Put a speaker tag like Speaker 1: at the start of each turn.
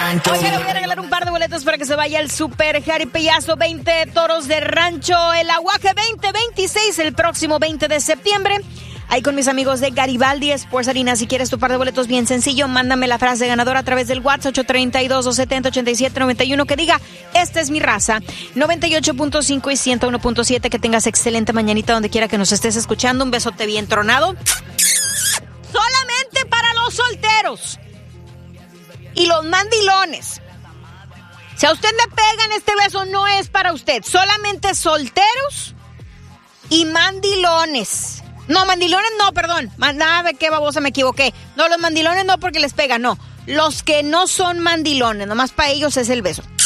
Speaker 1: Oye, le voy a regalar un par de boletos para que se vaya al Super Jaripellazo 20 Toros de Rancho, el Aguaje 2026, el próximo 20 de septiembre. Ahí con mis amigos de Garibaldi Sports Arena. Si quieres tu par de boletos, bien sencillo, mándame la frase ganadora a través del WhatsApp 832-270-8791 que diga, esta es mi raza. 98.5 y 101.7. Que tengas excelente mañanita donde quiera que nos estés escuchando. Un besote bien tronado. Solamente para los solteros y los mandilones. Si a usted le pegan, este beso no es para usted. Solamente solteros y mandilones. No, mandilones no, perdón. Nada, qué babosa, me equivoqué. No, los mandilones no porque les pega, no. Los que no son mandilones, nomás para ellos es el beso.